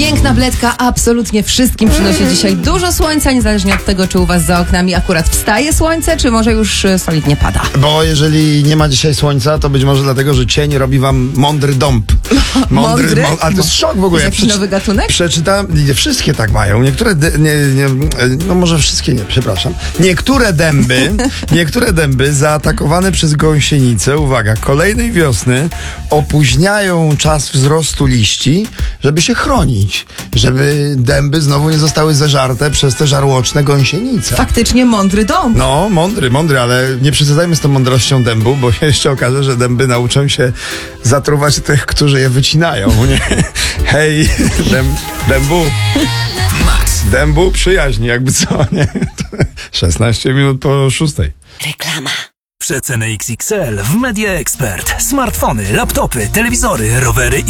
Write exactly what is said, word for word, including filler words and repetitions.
Piękna bledka absolutnie wszystkim przynosi dzisiaj dużo słońca, niezależnie od tego, czy u was za oknami akurat wstaje słońce, czy może już solidnie pada. Bo jeżeli nie ma dzisiaj słońca, to być może dlatego, że cień robi wam mądry dąb. Mądry? Mą, ale to jest szok w ogóle. Jest jakiś nowy gatunek? Przeczytałem, nie, wszystkie tak mają. Niektóre, de, nie, nie, no może wszystkie nie, przepraszam. Niektóre dęby, niektóre dęby zaatakowane przez gąsienicę, uwaga, kolejnej wiosny opóźniają czas wzrostu liści, żeby się chronić. Żeby dęby znowu nie zostały zeżarte przez te żarłoczne gąsienice. Faktycznie mądry dąb. No, mądry, mądry, ale nie przesadzajmy z tą mądrością dębu, bo się jeszcze okaże, że dęby nauczą się zatruwać tych, którzy je wycinają, nie? Hej, dęb, dębu. Max. Dębu przyjaźni, jakby co, nie? szesnaście minut po szóstej. Reklama. Przeceny X X L w Media Expert. Smartfony, laptopy, telewizory, rowery